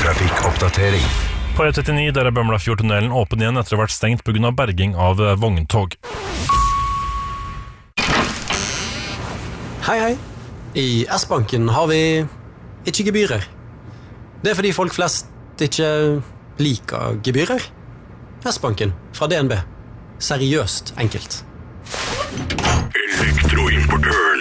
trafikkoppdatering. På E39 der Bømlafjordtunnelen åpen igjen etter å ha vært stengt på grunn av berging av vogntog. Hei. I S-banken har vi ikke gebyrer. Det fordi folk flest ikke liker gebyrer. S-banken fra DNB. Seriøst enkelt. Elektroimportøren.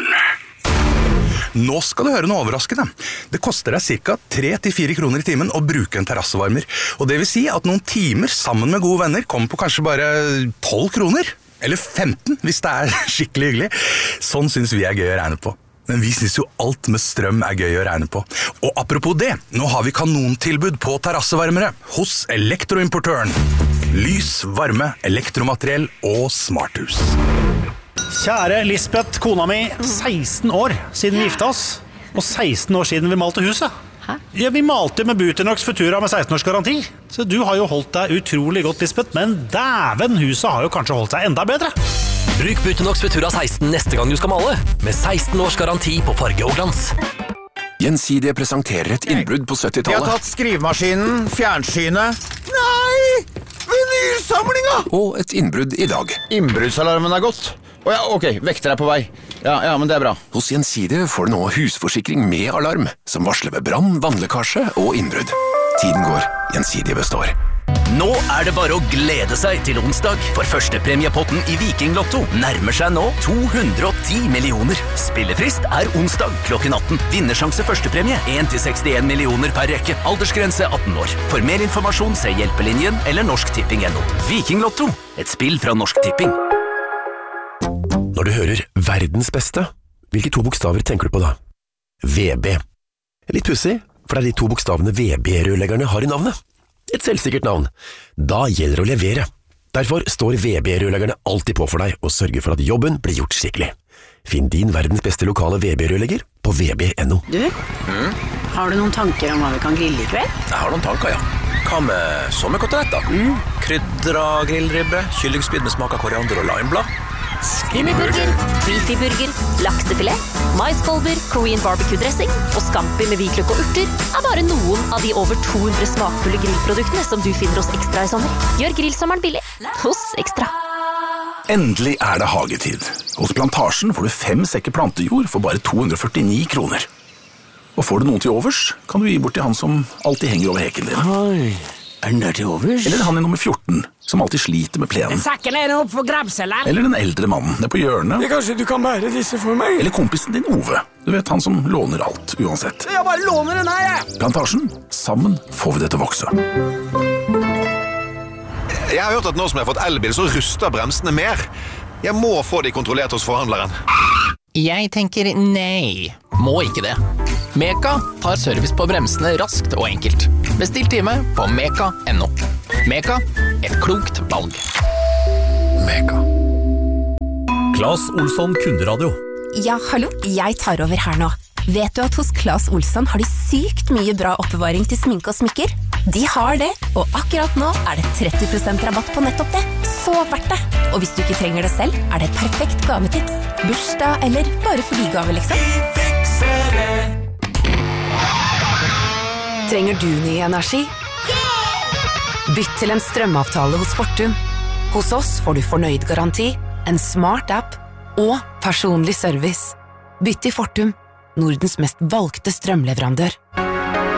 Nå skal du høre noe overraskende. Det koster deg ca. 3-4 kroner i timen å bruke en terrassevarmer. Og det vil si at noen timer sammen med gode venner kommer på kanskje bare 12 kroner. Eller 15 hvis det er skikkelig hyggelig. Sånn synes vi er gøy å regne på. Men vi synes jo alt med strøm er gøy å regne på. Og apropos det, nå har vi kanontilbud på terrassevarmere hos Elektroimportøren. Lys, varme, elektromateriell og smarthus. Kjære Lisbeth, kona mi, 16 år siden vi gifta oss, og 16 år siden vi malte huset. Hæ? Ja, vi malte med Buternox Futura med 16 års garanti. Så du har jo holdt deg utrolig godt, Lisbeth, men dæven, huset har jo kanskje holdt seg enda bedre. Bruk Buternox Futura 16 neste gang du skal male, med 16 års garanti på farge og glans. Gjensidige presenterer et innbrudd på 70-tallet. Vi har tatt skrivemaskinen, fjernsynet. Nei! Vinylsamlinga! Og et innbrudd i dag. Innbruddsalarmen er gått. Ja, ok, vekter er på vei. Ja, men det er bra. Hos Gjensidige får du nå husforsikring med alarm, som varsler ved brann, vannlekkasje og innbrudd. Tiden går, Gjensidige består. Nå er det bare å glede seg til onsdag, for førstepremiepotten i Viking Lotto nærmer seg nå 210 millioner. Spillefrist er onsdag klokken 18. Vinnersjanse førstepremie 1-61 millioner per rekke. Aldersgrense 18 år. For mer informasjon se Hjelpelinjen eller norsktipping.no. Viking Lotto, et spill fra Norsk Tipping. Når du hører verdens beste, hvilke 2 bokstaver tenker du på da? VB. Litt pussig, for det er de 2 bokstavene VB-rørleggerne har i navnet. Et selvsikkert navn. Da gjelder det å levere. Derfor står VB-rørleggerne alltid på for deg og sørger for at jobben blir gjort skikkelig. Finn din verdens beste lokale VB-rørlegger på vb.no. Du, har du noen tanker om hva vi kan grille i kveld? Jeg har noen tanker, ja. Hva med sommerkotelett da? Krydra grillribbe, kyllingspyd med smak av koriander og limeblad. Skinnyburger, beefy-burger, laksefilet, maiskolber, Korean barbecue-dressing og scampi med hvitløk og urter er bare noen av de over 200 smakfulle grillproduktene som du finner hos Ekstra i sommer. Gjør grillsommeren billig hos Ekstra. Endelig er det hagetid. Hos Plantasjen får du 5 sekker plantejord for bare 249 kroner. Og får du noen til overs, kan du gi bort til han som alltid henger over heken din. Oi, er den der til overs? Eller han i nummer 14, som alltid sliter med plenen. Sakken er opp for grabselen. Eller den eldre mannen nede på hjørnet. Kanskje du kan bære disse for meg? Eller kompisen din Ove. Du vet, han som låner alt, uansett. Jeg bare låner den her, jeg. Plantasjen, sammen får vi det til å vokse. Jeg har hørt at nå som jeg har fått elbil, så ruster bremsene mer. Jeg må få de kontrollert hos forhandleren. Jeg tenker nei. Må ikke det. Meka tar service på bremsene raskt og enkelt. Bestill time på meka.no. Meka, et klokt valg. Meka. Claes Olsson Kunderadio. Ja, hallo, jeg tar over her nå. Vet du at hos Claes Olsson har de sykt mye bra oppbevaring til sminke og smykker? De har det, og akkurat nå er det 30% rabatt på nettopp det. Så verdt det. Og hvis du ikke trenger det selv, er det et perfekt gavetips. Bursdag eller bare fordi-gave, liksom. Vi fikser det. Trenger du ny energi? Bytt til en strømavtale hos Fortum. Hos oss får du fornøyd garanti, en smart app og personlig service. Bytt til Fortum, Nordens mest valgte strømleverandør.